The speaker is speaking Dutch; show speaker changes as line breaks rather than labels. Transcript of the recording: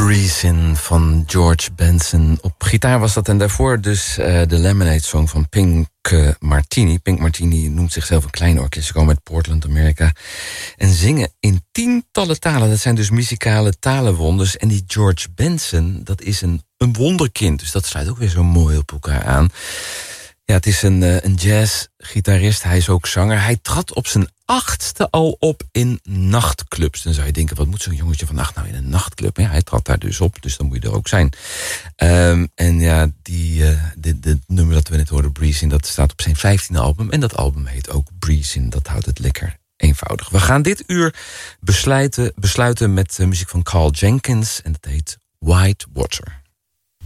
Breezin' van George Benson. Op gitaar was dat en daarvoor dus de Lemonade Song van Pink Martini. Pink Martini noemt zichzelf een klein orkest. Ze komen uit Portland, Amerika. En zingen in tientallen talen. Dat zijn dus muzikale talenwonders. En die George Benson, dat is een wonderkind. Dus dat sluit ook weer zo mooi op elkaar aan. Ja, het is een jazzgitarist. Hij is ook zanger. Hij trad op zijn 8e al op in nachtclubs. Dan zou je denken, wat moet zo'n jongetje van 8 nou in een nachtclub? Ja, hij trad daar dus op, dus dan moet je er ook zijn. En ja, dit nummer dat we net hoorden, Breezin', dat staat op zijn 15e album. En dat album heet ook Breezin'. Dat houdt het lekker eenvoudig. We gaan dit uur besluiten met muziek van Carl Jenkins. En dat heet White Water.